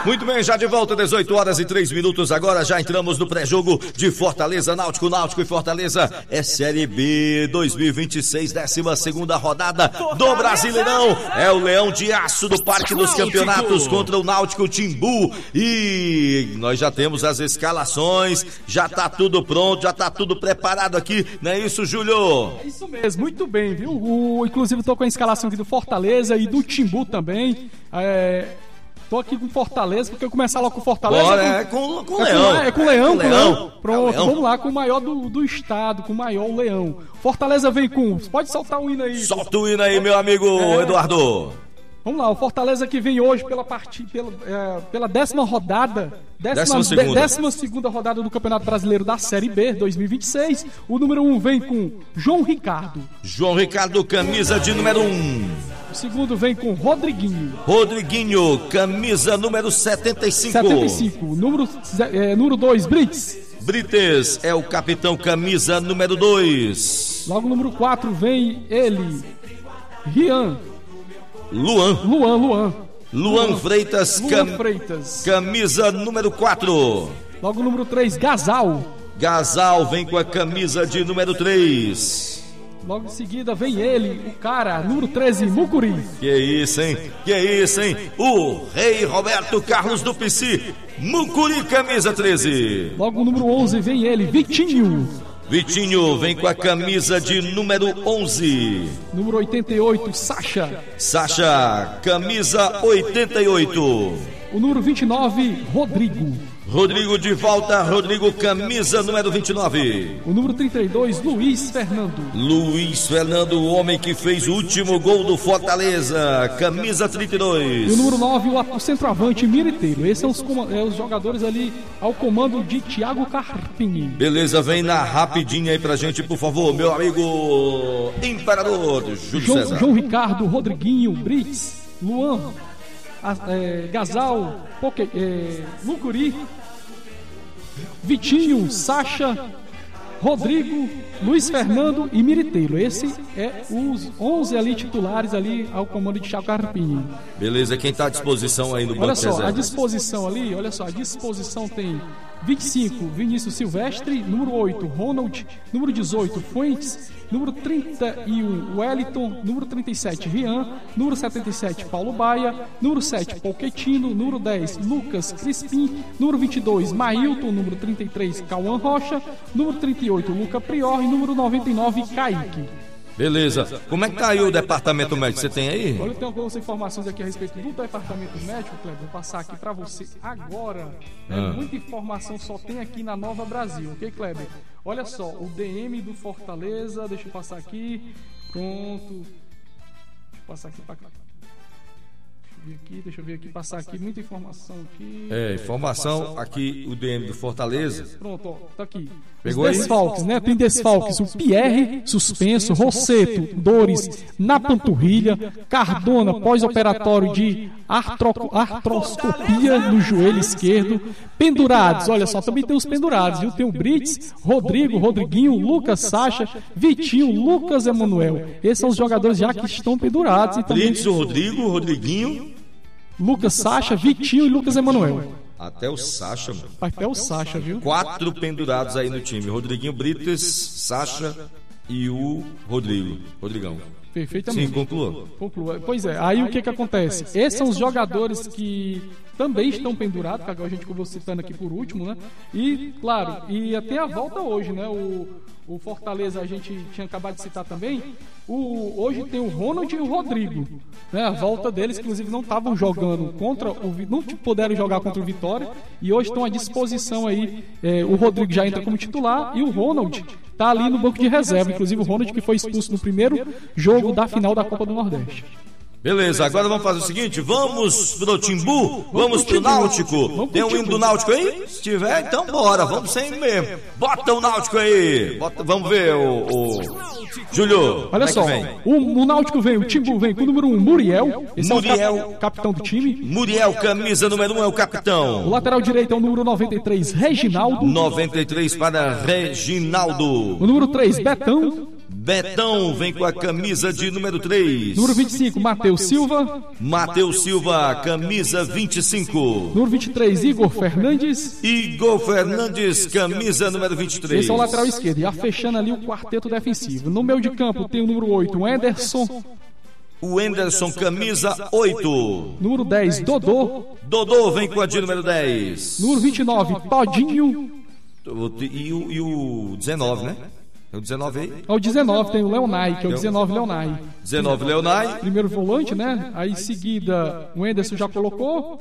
Muito bem, já de volta, 18 horas e 3 minutos. Agora já entramos no pré-jogo de Fortaleza, Náutico e Fortaleza. É Série B 2026, 12ª rodada do Brasileirão. É o Leão de Aço do Parque dos Campeonatos contra o Náutico Timbu. E nós já temos as escalações, já tá tudo pronto, já tá tudo preparado aqui, não é isso, Júlio? É isso mesmo, muito bem, viu? Inclusive tô com a escalação aqui do Fortaleza e do Timbu também. Tô aqui com Fortaleza, porque eu começar logo com Fortaleza. Bora, com o Leão. É com o Leão. Pronto, vamos lá com o maior do estado, com o maior Leão. Fortaleza vem com... Pode soltar o hino aí. Solta o hino aí, meu amigo Eduardo. Vamos lá, o Fortaleza que vem hoje pela 10ª rodada, 12ª rodada do Campeonato Brasileiro da Série B 2026. O número 1 vem com João Ricardo. João Ricardo, camisa de número 1. O segundo vem com Rodriguinho. Rodriguinho, camisa número 75. 75. Número 2, Brits. Brites é o capitão, camisa número 2. Logo número 4 vem ele, Rian. Luan Freitas, camisa número 4. Logo número 3, Gasal vem com a camisa de número 3. Logo em seguida vem ele, o cara, número 13, Mucuri. Que isso, hein? O Rei Roberto Carlos do PC, Mucuri, camisa 13. Logo número 11 vem ele, Vitinho vem com a camisa de número 11. Número 88, Sacha, camisa 88. O número 29, Rodrigo de volta, camisa número 29. O número 32, Luiz Fernando, o homem que fez o último gol do Fortaleza, camisa 32. E o número 9, o centroavante Miriteiro. Esses são os jogadores ali ao comando de Thiago Carpini. Beleza, vem na rapidinha aí pra gente, por favor, meu amigo Imperador Júlio César. João Ricardo, Rodriguinho, Brits, Luan, Gasal, Mucuri, Vitinho, Sacha, Rodrigo, Luiz Fernando e Miriteiro. Esse é os 11 ali titulares ali ao comando de Thiago Carpini. Beleza, quem está à disposição aí no banco? Olha só, a disposição tem 25, Vinícius Silvestre, número 8, Ronald, número 18, Fuentes, número 31, Wellington, número 37, Rian, número 77, Paulo Baia, número 7, Pouquetino, número 10, Lucas Crispim, número 22, Mailton, número 33, Cauã Rocha, número 38, Luca Prior e número 99, Kaique. Beleza. Como é que tá aí o departamento médico? Você tem aí? Olha, eu tenho algumas informações aqui a respeito do departamento médico, Kleber. Vou passar aqui pra você agora. Muita informação só tem aqui na Nova Brasil, ok, Kleber? Olha só, o DM do Fortaleza, deixa eu passar aqui. Pronto. Deixa eu passar aqui pra cá. Deixa eu ver aqui, passar aqui, muita informação aqui. Informação aqui, o DM do Fortaleza. Pronto, ó, tá aqui. Pegou os desfalques, né? Tem desfalques, o Pierre, suspenso, Rosseto, dores na panturrilha, Cardona, pós-operatório de artroscopia no joelho esquerdo, pendurados, olha só, também tem os pendurados, viu? Tem o Brits, Rodriguinho, Lucas Sacha, Vitinho, Lucas Emanuel. Esses são os jogadores já que estão pendurados. E também... Brits, Rodriguinho, Lucas Sacha, Vitinho e Lucas Emanuel. Até o Sacha, mano. Até o Sacha, viu? 4 pendurados aí no time. Rodriguinho, Brites, Sacha e o Rodrigão. Perfeitamente. Sim, conclua. Pois é, aí o que acontece? Esses são os jogadores que também estão pendurados, que agora a gente acabou citando aqui por último, né? E, claro, e até a volta hoje, né? O Fortaleza a gente tinha acabado de citar também. Hoje tem o Ronald e o Rodrigo, né? A volta deles, inclusive, não estavam jogando não puderam jogar contra o Vitória e hoje estão à disposição aí. O Rodrigo já entra como titular e o Ronald tá ali no banco de reserva. Inclusive o Ronald que foi expulso no primeiro jogo da final da Copa do Nordeste. Beleza, agora vamos fazer o seguinte, vamos pro Timbu, vamos pro Náutico. Tem um hino do Náutico aí? Se tiver, então bora, vamos sem mesmo. Bota o Náutico aí, vamos ver o Júlio. Olha só, o Náutico vem, o Timbu vem com o número 1, Muriel. Esse é o capitão do time. Muriel, camisa número 1 é o capitão. O lateral direito é o número 93, Reginaldo. 93 para Reginaldo. O número 3, Betão vem com a camisa de número 3. Número 25, Matheus Silva. Matheus Silva, camisa 25. Número 23, Igor Fernandes. Igor Fernandes, camisa número 23. Esse é o lateral esquerdo. Já fechando ali o quarteto defensivo. No meio de campo tem o número 8, Anderson. O Anderson, camisa 8. Número 10, Dodô. Dodô vem com a de número 10. Número 29, Todinho. E o 19, né? É o 19 aí? É o 19, tem o Leonai, que é o 19 Leonai. 19 Leonai. Primeiro volante, né? Aí em seguida o Anderson já colocou.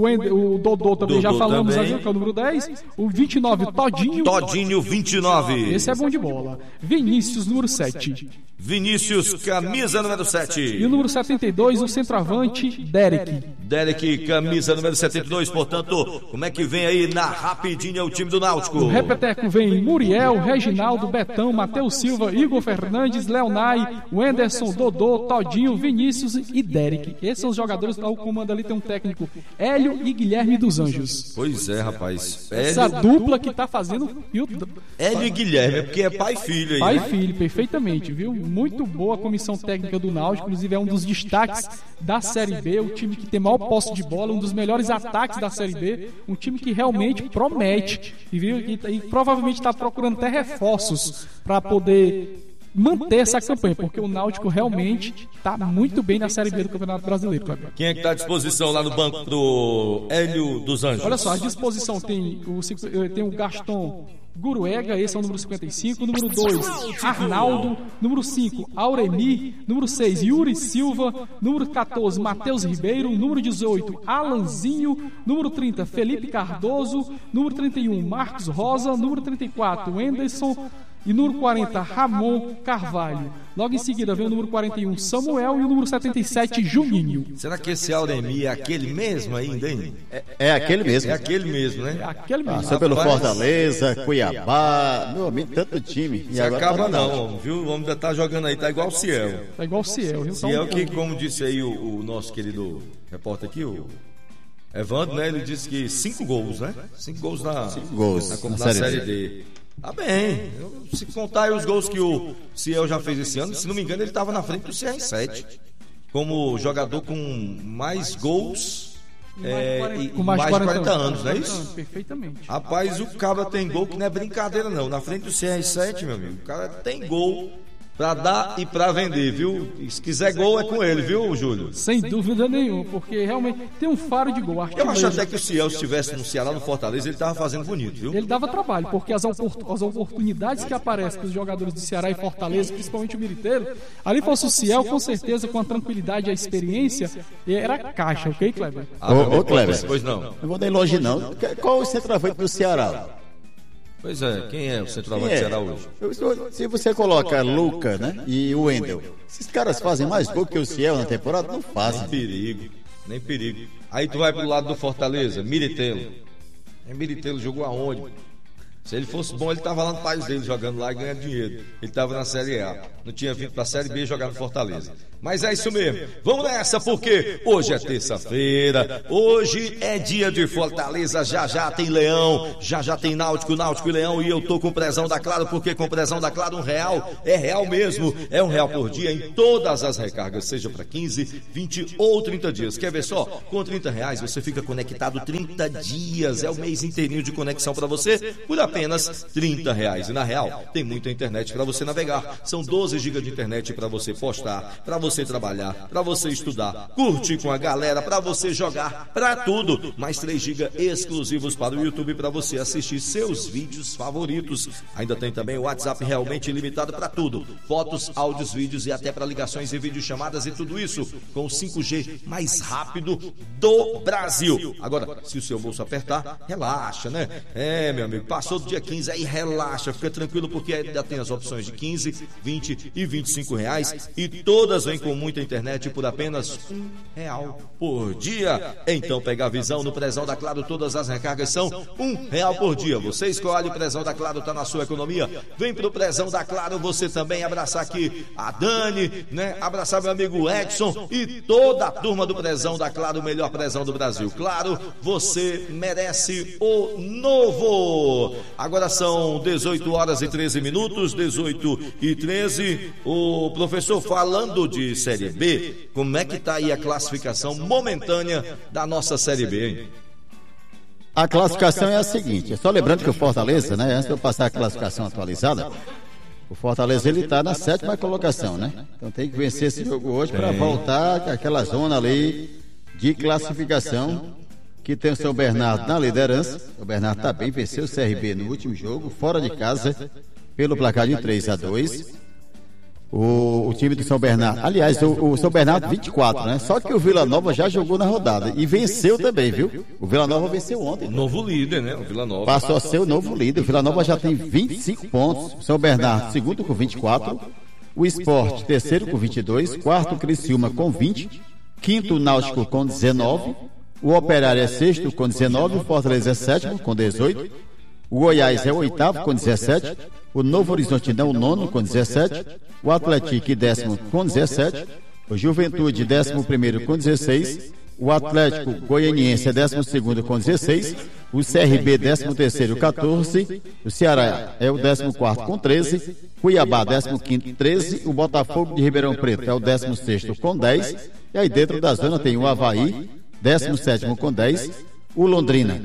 O Dodô também já falamos ali, que é o número 10. O 29, Todinho. Todinho, 29. Esse é bom de bola. Vinícius, número 7. Vinícius, camisa número 7. E o número 72, o centroavante, Derek. Derek, camisa número 72. Portanto, como é que vem aí na rapidinha o time do Náutico? No repeteco vem Muriel, Reginaldo, Betão, Matheus Silva, Igor Fernandes, Leonai, Anderson, Dodô, Todinho, Vinícius e Derek. Esses são os jogadores. O comando ali tem um técnico, Hélio e Guilherme dos Anjos. Pois é, rapaz. Essa dupla que tá fazendo. Hélio e Guilherme, é porque é pai e filho aí. Pai e né? filho, perfeitamente, viu? Muito boa a comissão técnica do Náutico, inclusive é um dos destaques da Série B, o time que tem maior posse de bola, um dos melhores ataques da Série B, um time que realmente promete e provavelmente está procurando até reforços para poder manter essa campanha, porque o Náutico realmente está muito bem na Série B do Campeonato Brasileiro, Kleber. Quem é que está à disposição lá no banco do Hélio dos Anjos? Olha só, à disposição tem o Gaston Guruega, esse é o número 55, número 2, Arnaldo, número 5, Auremi, número 6, Yuri Silva, número 14, Matheus Ribeiro, número 18, Alanzinho, número 30, Felipe Cardoso, número 31, Marcos Rosa, número 34, Anderson, e número 40, Ramon Carvalho. Logo em seguida vem o número 41, Samuel, e o número 77, Juninho. Será que esse Auremi é aquele mesmo ainda, hein? É aquele mesmo. É aquele mesmo, né? É aquele mesmo. Passou pelo Fortaleza, Cuiabá, meu amigo, tanto time. E agora acaba não, viu? O homem ainda tá jogando aí, tá igual o Ciel. Tá igual o Ciel, viu? Ciel que, como disse aí o nosso querido repórter aqui, o Evandro, né? Ele disse que 5 gols, né? 5 gols na Série D. Tá bem. Se contar aí os gols que o Ciel já fez esse ano, se não me engano, ele estava na frente do CR7 como jogador com mais gols com mais de 40 anos, não é isso? Perfeitamente. Rapaz, o cara tem gol que não é brincadeira não. Na frente do CR7, meu amigo, o cara tem gol pra dar e pra vender, viu? E se quiser gol é com ele, viu, Júlio? Sem dúvida nenhuma, porque realmente tem um faro de gol. Eu acho até que o Ciel, se estivesse no Ceará, no Fortaleza, ele tava fazendo bonito, viu? Ele dava trabalho, porque as oportunidades que aparecem com os jogadores do Ceará e Fortaleza, principalmente o Militeiro, ali fosse o Ciel, com certeza, com a tranquilidade e a experiência, era caixa, ok, Kleber? Ô, Kleber, pois não. Não vou dar elogio, não. Qual o centroavante do Ceará? Pois é, quem é o centroavante do Ceará hoje? Se você coloca Luca, né, e o Wendel, esses caras fazem mais gol que o Ciel na temporada? Não fazem. Nem perigo. Aí tu vai pro lado do Fortaleza, Militelo. Militelo jogou aonde? Se ele fosse bom, ele tava lá no país dele jogando lá e ganhando dinheiro. Ele tava na Série A. Não tinha vindo pra Série B jogar no Fortaleza. Mas é isso mesmo. Vamos nessa, porque hoje é terça-feira. Hoje é dia de Fortaleza. Já tem Leão. Já tem Náutico e Leão. E eu tô com o Prezão da Claro, porque com o Prezão da Claro R$1 é real mesmo. É R$1 por dia em todas as recargas, seja para 15, 20 ou 30 dias. Quer ver só? Com R$30 você fica conectado 30 dias. É o mês inteirinho de conexão para você por apenas R$30. E na real, tem muita internet para você navegar. São 12 GB de internet para você postar, para você trabalhar, para você estudar, curtir com a galera, para você jogar, para tudo. Mais 3 GB exclusivos para o YouTube para você assistir seus vídeos favoritos. Ainda tem também o WhatsApp realmente ilimitado para tudo. Fotos, áudios, vídeos e até para ligações e videochamadas e tudo isso com o 5G mais rápido do Brasil. Agora, se o seu bolso apertar, relaxa, né? Meu amigo, passou do dia 15, aí relaxa, fica tranquilo porque ainda tem as opções de 15, 20 e R$25 e todas vêm com muita internet por apenas R$1 por dia. Então pega a visão no Prezão da Claro, todas as recargas são R$1 por dia. Você escolhe, o Prezão da Claro tá na sua economia. Vem pro Prezão da Claro, você também abraçar aqui a Dani, né? Abraçar meu amigo Edson e toda a turma do Prezão da Claro, o melhor prezão do Brasil. Claro, você merece o novo. Agora são 18 horas e 13 minutos, 18 e 13. O professor, falando de Série B, como é que está aí a classificação momentânea da nossa Série B, hein? A classificação é a seguinte, só lembrando que o Fortaleza, né, antes de eu passar a classificação atualizada, o Fortaleza ele está na 7ª colocação, né? Então tem que vencer esse jogo hoje para voltar àquela zona ali de classificação que tem o São Bernardo na liderança. O Bernardo está bem, venceu o CRB no último jogo, fora de casa, pelo placar de 3-2. O time do São Bernardo, aliás, o São Bernardo 24, né? Só que o Vila Nova já jogou na rodada e venceu também, viu? O Vila Nova venceu ontem. Novo líder, né? O Vila Nova passou a ser o novo líder. O Vila Nova já tem 25 pontos. O São Bernardo, segundo com 24. O Sport, terceiro com 22. Quarto, Criciúma com 20. Quinto, Náutico com 19. O Operário é sexto com 19. O Fortaleza é sétimo com 18. O Goiás é o oitavo com 17. O Novo Horizontino é o nono com 17. O Atlético, décimo com 17. O Juventude, 11º com 16. O Atlético Goianiense é 12º com 16. O CRB, 13º, 14. O Ceará é o 14º com 13. Cuiabá, 15º, 13. O Botafogo de Ribeirão Preto é o 16º com 10. E aí dentro da zona tem o Avaí, 17º com 10. O Londrina,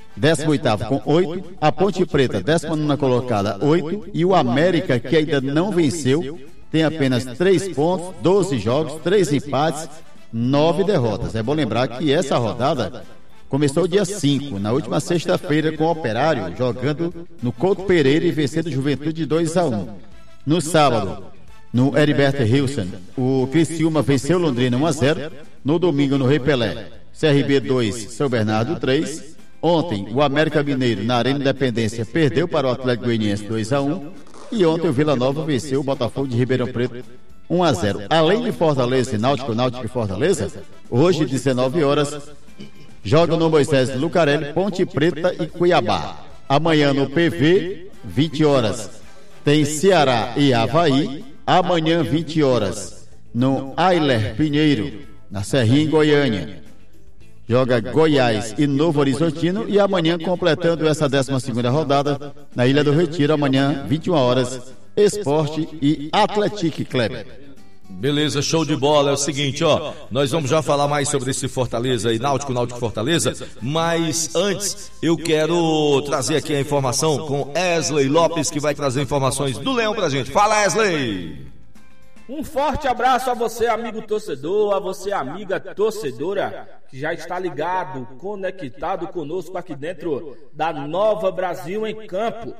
18º com 8, a Ponte Preta, 19ª colocada, 8, e o América, que ainda não venceu, tem apenas 3 pontos, 12 jogos, 3 empates, 9 derrotas. É bom lembrar que essa rodada começou dia 5, na última sexta-feira, com o Operário, jogando no Couto Pereira e vencendo o Juventude de 2-1. No sábado, no Heriberto Hilson, o Criciúma venceu o Londrina 1-0. No domingo, no Rei Pelé, CRB 2, São Bernardo 3. Ontem, o América Mineiro, na Arena Independência, perdeu para o Atlético Goianiense 2-1. E ontem o Vila Nova venceu o Botafogo de Ribeirão Preto 1-0. Além de Fortaleza e Náutico e Fortaleza, hoje, 19 horas, jogam no Moisés Lucarelli, Ponte Preta e Cuiabá. Amanhã no PV, 20 horas, tem Ceará e Avaí. Amanhã, 20 horas, no Ailer Pinheiro, na Serrinha, em Goiânia, joga Goiás e Novo Horizontino. E amanhã, completando essa 12ª rodada, na Ilha do Retiro, amanhã, 21 horas, Esporte e Atlético Kleber. Beleza, show de bola. É o seguinte, ó, nós vamos já falar mais sobre esse Fortaleza e Náutico Fortaleza, mas antes eu quero trazer aqui a informação com Wesley Lopes, que vai trazer informações do Leão pra gente. Fala, Wesley! Um forte abraço a você, amigo torcedor, a você, amiga torcedora, que já está ligado, conectado conosco aqui dentro da Nova Brasil em Campo.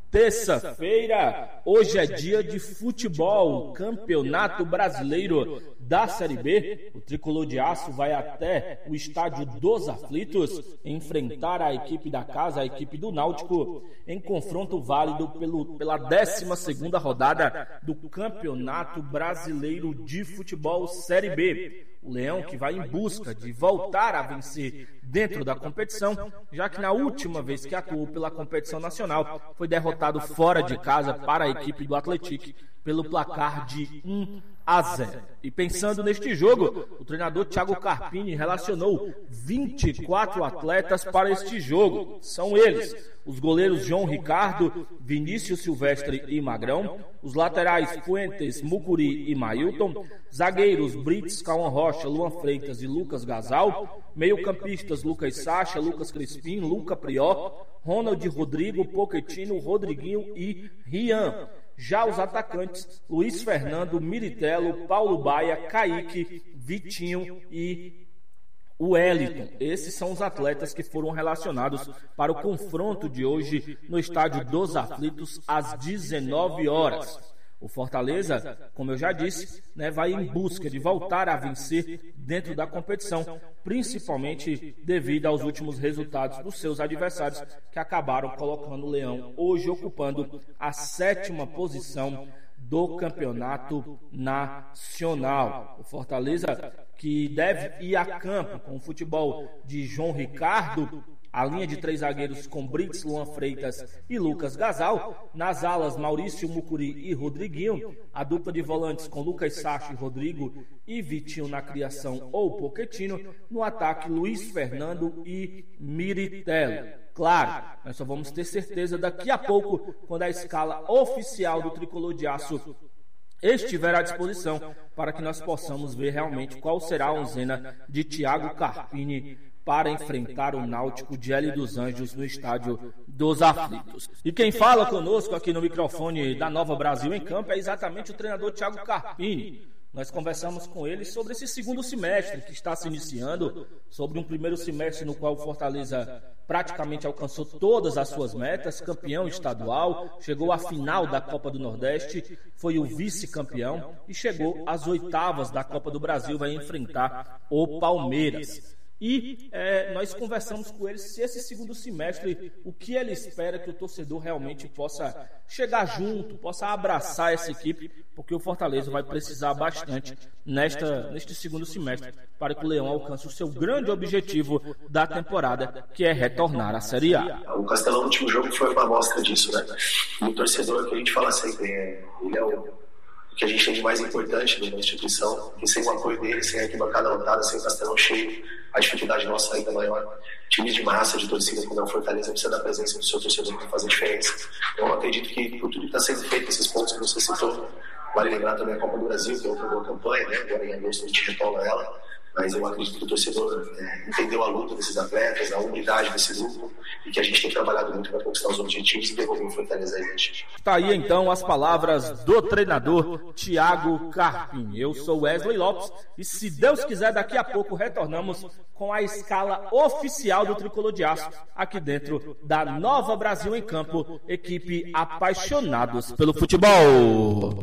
Terça-feira, hoje é dia de futebol, Campeonato Brasileiro da Série B. O Tricolor de Aço vai até o Estádio dos Aflitos enfrentar a equipe da casa, a equipe do Náutico, em confronto válido pela 12ª rodada do Campeonato Brasileiro de Futebol Série B. O Leão, que vai em busca de voltar a vencer dentro da competição, já que na última vez que atuou pela competição nacional foi derrotado fora de casa para a equipe do Atlético pelo placar de 1-0. E pensando neste jogo, o treinador Thiago Carpini relacionou 24 atletas para este jogo. São eles: os goleiros João Ricardo, Vinícius Silvestre e Magrão, os laterais Fuentes, Mucuri e Mailton, zagueiros Brits, Cauã Rocha, Luan Freitas e Lucas Gasal, meio-campistas Lucas Sacha, Lucas Crispim, Luca Prió, Ronald Rodrigo, Pochettino, Rodriguinho e Rian. Já os atacantes, Luiz Fernando, Miritello, Paulo Baia, Kaique, Vitinho e o Wellington. Esses são os atletas que foram relacionados para o confronto de hoje no Estádio dos Aflitos às 19 horas. O Fortaleza, como eu já disse, vai em busca de voltar a vencer dentro da competição, principalmente devido aos últimos resultados dos seus adversários, que acabaram colocando o Leão hoje ocupando a 7ª posição do campeonato nacional. O Fortaleza, que deve ir a campo com o futebol de João Ricardo a linha de 3 zagueiros com Brits, Luan Freitas e Lucas Gasal, nas alas Maurício Mucuri e Rodriguinho, a dupla de volantes com Lucas Sacho e Rodrigo e Vitinho na criação ou Pochettino, no ataque Luiz Fernando e Miritello. Claro, nós só vamos ter certeza daqui a pouco, quando a escala oficial do Tricolor de Aço estiver à disposição, para que nós possamos ver realmente qual será a onzena de Thiago Carpini para enfrentar o Náutico de Hélio dos Anjos no estádio dos Aflitos. E quem fala conosco aqui no microfone da Nova Brasil em Campo é exatamente o treinador Thiago Carpini. Nós conversamos com ele sobre esse segundo semestre que está se iniciando, sobre um primeiro semestre no qual o Fortaleza praticamente alcançou todas as suas metas, campeão estadual, chegou à final da Copa do Nordeste, foi o vice-campeão e chegou às oitavas da Copa do Brasil, vai enfrentar o Palmeiras. E nós conversamos com ele se esse segundo semestre, o que ele espera que o torcedor realmente possa chegar junto, possa abraçar essa equipe, porque o Fortaleza vai precisar bastante neste segundo semestre para que o Leão alcance o seu grande objetivo da temporada, que é retornar à Série A. O Castelão no último jogo foi uma amostra disso, né? E o torcedor, que a gente fala sempre, ele é o que a gente tem de mais importante numa instituição, e sem o apoio dele, sem a arquibancada lotada, sem o Castelão cheio, a dificuldade nossa ainda é maior. Time de massa, de torcida, como é o Fortaleza, precisa da presença do seu torcedor para fazer diferença. Então, eu acredito que por tudo que está sendo feito, esses pontos que você citou, vale lembrar também a Copa do Brasil, que é outra boa campanha, né? Agora em agosto a gente retoma ela. Mas eu acredito que o torcedor entendeu a luta desses atletas, a unidade desse grupo, e que a gente tem trabalhado muito para conquistar os objetivos e devolver o Fortaleza a gente. Está aí então as palavras do treinador Thiago Carpini. Eu sou Wesley Lopes e, se Deus quiser, daqui a pouco retornamos com a escala oficial do Tricolor de Aço, aqui dentro da Nova Brasil em Campo, equipe apaixonados pelo futebol.